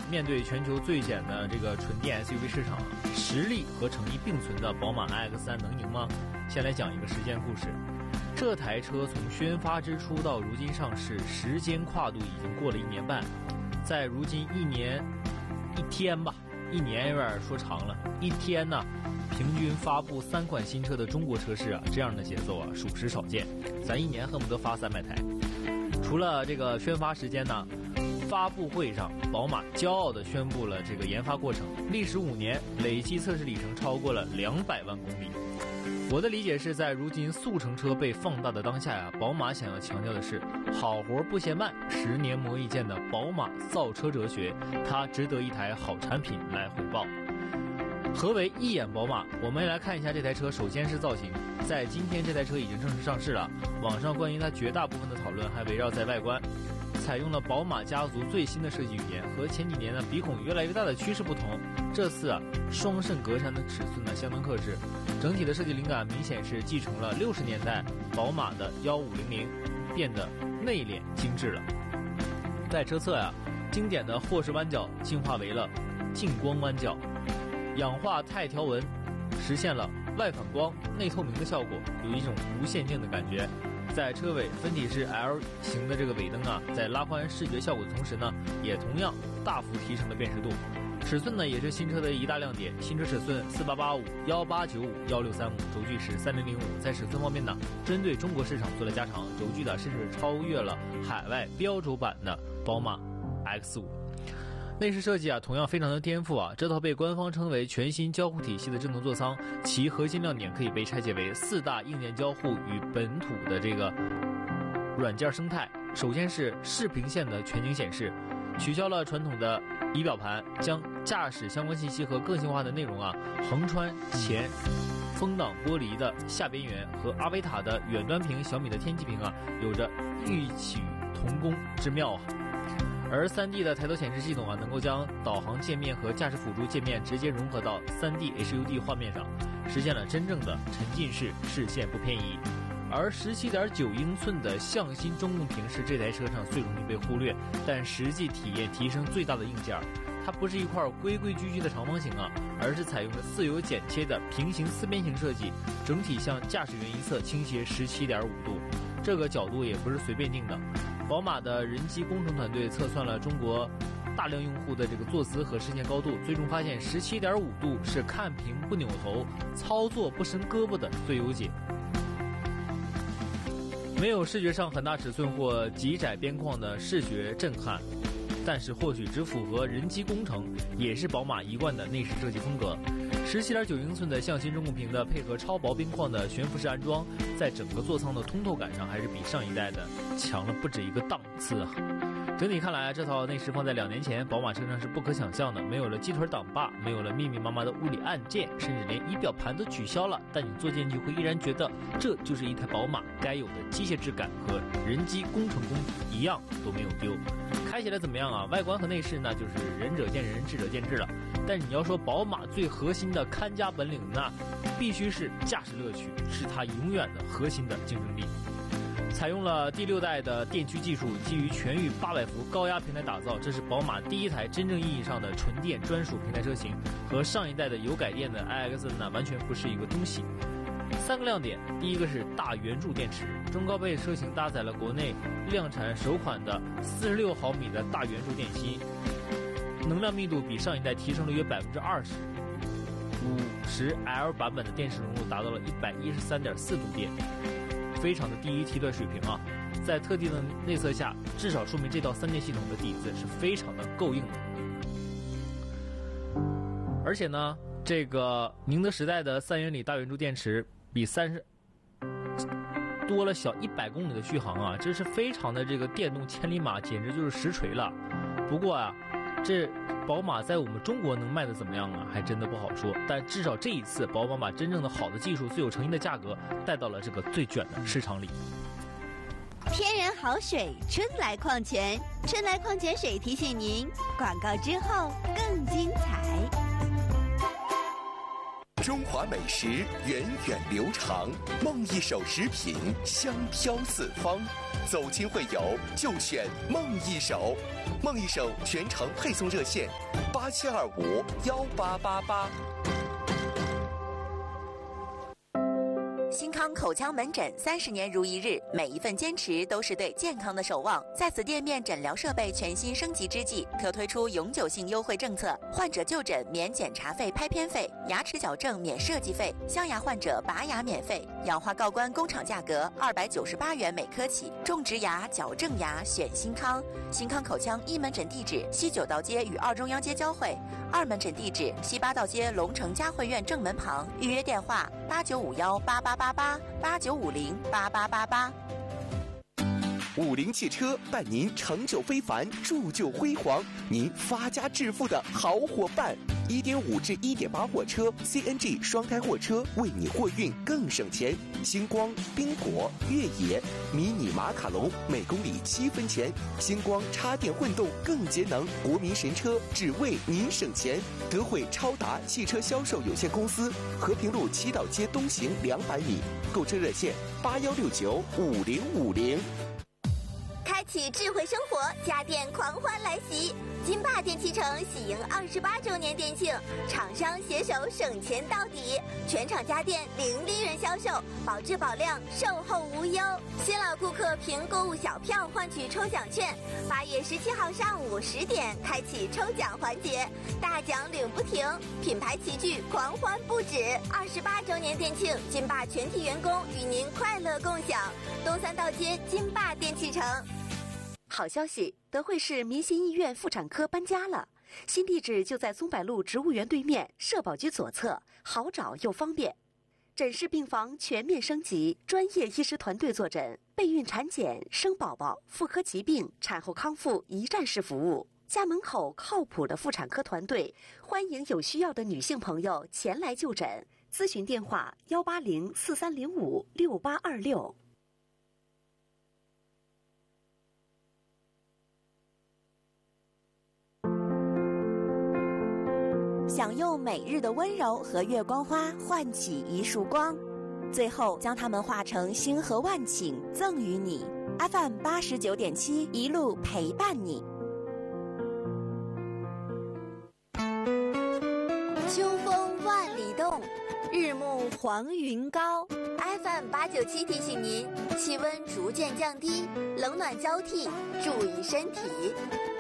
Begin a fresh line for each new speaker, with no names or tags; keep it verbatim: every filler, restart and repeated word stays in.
面对全球最简的这个纯电 S U V 市场，实力和诚意并存的宝马 I X 三 能赢吗？先来讲一个时间故事。这台车从宣发之初到如今上市，时间跨度已经过了一年半。在如今一年一天吧，一年有点说长了，一天呢，平均发布三款新车的中国车市啊，这样的节奏啊，属实少见。咱一年恨不得发三百台。除了这个宣发时间呢，发布会上，宝马骄傲地宣布了这个研发过程，历时五年，累计测试里程超过了两百万公里。我的理解是在如今速成车被放大的当下呀，宝马想要强调的是好活不嫌慢，十年磨一剑的宝马造车哲学，它值得一台好产品来回报。何为一眼宝马？我们来看一下这台车。首先是造型，在今天这台车已经正式上市了，网上关于它绝大部分的讨论还围绕在外观，采用了宝马家族最新的设计语言，和前几年呢鼻孔越来越大的趋势不同，这次啊双肾格栅的尺寸呢相当克制，整体的设计灵感明显是继承了六十年代宝马的一五零零，变得内敛精致了。在车侧呀、啊，经典的霍氏弯角进化为了近光弯角，氧化钛条纹实现了外反光内透明的效果，有一种无限镜的感觉。在车尾分体式 L 型的这个尾灯啊，在拉宽视觉效果的同时呢，也同样大幅提升了辨识度。尺寸呢也是新车的一大亮点，新车尺寸四八八五、一八九五、一六三五，轴距是三零零五。在尺寸方面呢，针对中国市场做了加长，轴距呢甚至超越了海外标轴版的宝马 X 五。内饰设计啊，同样非常的颠覆啊！这套被官方称为全新交互体系的智能座舱，其核心亮点可以被拆解为四大硬件交互与本土的这个软件生态。首先是视频线的全景显示，取消了传统的仪表盘，将驾驶相关信息和个性化的内容啊横穿前风挡玻璃的下边缘，和阿维塔的远端屏、小米的天际屏啊有着异曲同工之妙啊。而 三 D 的抬头显示系统啊，能够将导航界面和驾驶辅助界面直接融合到 三 D H U D 画面上，实现了真正的沉浸式视线不偏移。而 十七点九英寸的向心中控屏是这台车上最容易被忽略，但实际体验提升最大的硬件。它不是一块规规矩矩的长方形啊，而是采用了自由剪切的平行四边形设计，整体向驾驶员一侧倾斜 十七点五度，这个角度也不是随便定的。宝马的人机工程团队测算了中国大量用户的这个坐姿和视线高度，最终发现 十七点五度是看屏不扭头、操作不伸胳膊的最优解。没有视觉上很大尺寸或极窄边框的视觉震撼，但是或许只符合人机工程，也是宝马一贯的内饰设计风格。十七点九英寸的向心中控屏的配合超薄边框的悬浮式安装，在整个座舱的通透感上还是比上一代的强了不止一个档次啊！整体看来，这套内饰放在两年前宝马车上是不可想象的，没有了鸡腿挡把，没有了密密麻麻的物理按键，甚至连仪表盘都取消了，但你坐进去会依然觉得这就是一台宝马该有的机械质感和人机工程功底一样都没有丢。开起来怎么样啊？外观和内饰那就是仁者见仁，智者见智了。但你要说宝马最核心的看家本领，那必须是驾驶乐趣，是它永远的核心的竞争力。采用了第六代的电驱技术，基于全域八百伏高压平台打造，这是宝马第一台真正意义上的纯电专属平台车型，和上一代的油改电的 I X 呢完全不是一个东西。三个亮点，第一个是大圆柱电池，中高配车型搭载了国内量产首款的四十六毫米的大圆柱电芯，能量密度比上一代提升了约 百分之二十， 五十 L 版本的电池容量达到了 一百一十三点四度电，非常的第一梯队水平啊！在特定的内测下，至少说明这套三电系统的底子是非常的够硬的。而且呢，这个宁德时代的三元锂大圆柱电池比三十多了小一百公里的续航啊，这是非常的这个电动千里马，简直就是实锤了。不过啊，这宝马在我们中国能卖的怎么样啊，还真的不好说。但至少这一次，宝马把真正的好的技术、最有诚意的价格带到了这个最卷的市场里。
天然好水，春来矿泉，春来矿泉水提醒您，广告之后更精彩。
中华美食源远流长，梦一手食品香飘四方。走亲会友就选梦一手，梦一手全程配送热线八七二五幺八八八。
新康口腔门诊三十年如一日，每一份坚持都是对健康的守望。在此店面诊疗设备全新升级之际，特推出永久性优惠政策：患者就诊免检查费、拍片费；牙齿矫正免设计费；镶牙患者拔牙免费；氧化锆关工厂价格二百九十八元每颗起。种植牙、矫正牙选新康。新康口腔一门诊地址：西九道街与二中央街交汇；二门诊地址：西八道街龙城嘉汇苑正门旁。预约电话：八九五幺八八八八八九五零八八八八。
五菱汽车伴您成就非凡，铸就辉煌，您发家致富的好伙伴。一点五至一点八货车 C N G 双胎货车，为你货运更省钱。星光、宾果、越野、迷你马卡龙每公里七分钱。星光插电混动更节能，国民神车只为您省钱。德惠超达汽车销售有限公司，和平路七道街东行两百米。购车热线八幺六九五零五零。
开启智慧生活，家电狂欢来袭！金霸电器城喜迎二十八周年店庆，厂商携手省钱到底，全场家电零利润销售，保质保量，售后无忧。新老顾客凭购物小票换取抽奖券，八月十七号上午十点开启抽奖环节，大奖领不停，品牌齐聚，狂欢不止。二十八周年店庆，金霸全体员工与您快乐共享。东三道街金霸电器城。
好消息，德惠市民心医院妇产科搬家了，新地址就在松柏路植物园对面，社保局左侧，好找又方便。诊室病房全面升级，专业医师团队坐诊，备孕产检、生宝宝、妇科疾病、产后康复一站式服务。家门口靠谱的妇产科团队，欢迎有需要的女性朋友前来就诊。咨询电话：幺八零四三零五六八二六。享用每日的温柔和月光花唤起一束光，最后将它们化成星河万顷赠予你。F M 八十九点七，一路陪伴你。
秋风万里动，日暮黄云高。F M 八九七提醒您，气温逐渐降低，冷暖交替，注意身体。